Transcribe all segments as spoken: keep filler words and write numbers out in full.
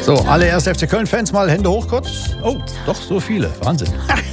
So, alle erste F C Köln-Fans mal Hände hoch kurz. Oh, doch so viele. Wahnsinn.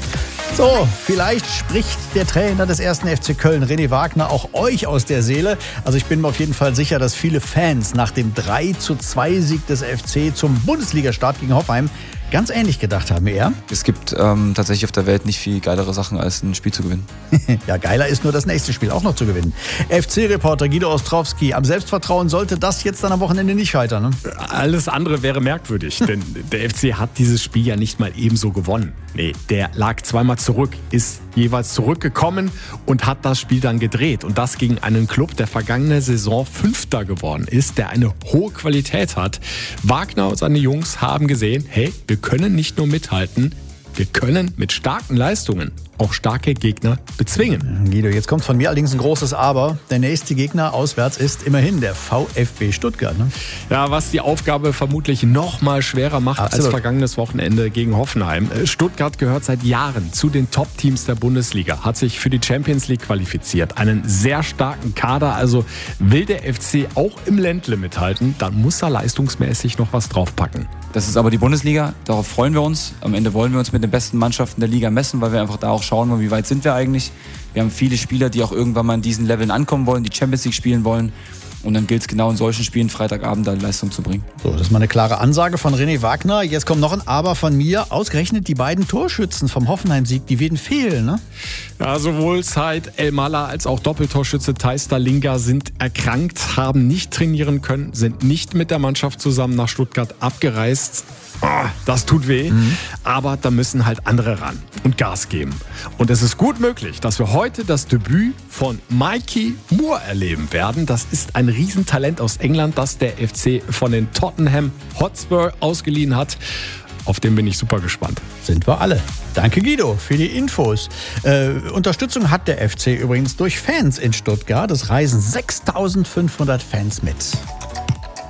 So, vielleicht spricht der Trainer des ersten F C Köln, René Wagner, auch euch aus der Seele. Also ich bin mir auf jeden Fall sicher, dass viele Fans nach dem drei zu zwei Sieg des F C zum Bundesligastart gegen Hoffenheim ganz ähnlich gedacht haben. Er? Es gibt ähm, tatsächlich auf der Welt nicht viel geilere Sachen, als ein Spiel zu gewinnen. Ja, geiler ist nur das nächste Spiel auch noch zu gewinnen. F C-Reporter Guido Ostrowski, am Selbstvertrauen sollte das jetzt dann am Wochenende nicht scheitern, ne? Alles andere wäre merkwürdig, denn der F C hat dieses Spiel ja nicht mal ebenso gewonnen. Nee, der lag zweimal zurück, ist jeweils zurückgekommen und hat das Spiel dann gedreht. Und das gegen einen Club, der vergangene Saison Fünfter geworden ist, der eine hohe Qualität hat. Wagner und seine Jungs haben gesehen, hey, wir können nicht nur mithalten, wir können mit starken Leistungen auch starke Gegner bezwingen. Guido, jetzt kommt von mir allerdings ein großes Aber. Der nächste Gegner auswärts ist immerhin der VfB Stuttgart. Ne? Ja, was die Aufgabe vermutlich noch mal schwerer macht Absolut. als vergangenes Wochenende gegen Hoffenheim. Stuttgart gehört seit Jahren zu den Top-Teams der Bundesliga, hat sich für die Champions League qualifiziert, einen sehr starken Kader. Also will der F C auch im Ländle mithalten, dann muss er leistungsmäßig noch was draufpacken. Das ist aber die Bundesliga, darauf freuen wir uns. Am Ende wollen wir uns mit den besten Mannschaften der Liga messen, weil wir einfach da auch schauen wollen, wie weit sind wir eigentlich. Wir haben viele Spieler, die auch irgendwann mal in diesen Leveln ankommen wollen, die Champions League spielen wollen. Und dann gilt es genau in solchen Spielen Freitagabend da Leistung zu bringen. So, das ist mal eine klare Ansage von René Wagner. Jetzt kommt noch ein Aber von mir. Ausgerechnet die beiden Torschützen vom Hoffenheim-Sieg, die werden fehlen, ne? Ja, sowohl Said El-Mala als auch Doppeltorschütze Thais Stalinga sind erkrankt, haben nicht trainieren können, sind nicht mit der Mannschaft zusammen nach Stuttgart abgereist. Oh, das tut weh, mhm. aber da müssen halt andere ran und Gas geben. Und es ist gut möglich, dass wir heute das Debüt von Mikey Moore erleben werden. Das ist ein Riesentalent aus England, das der F C von den Tottenham Hotspur ausgeliehen hat. Auf den bin ich super gespannt. Sind wir alle. Danke Guido für die Infos. Äh, Unterstützung hat der F C übrigens durch Fans in Stuttgart. Es reisen sechstausendfünfhundert Fans mit.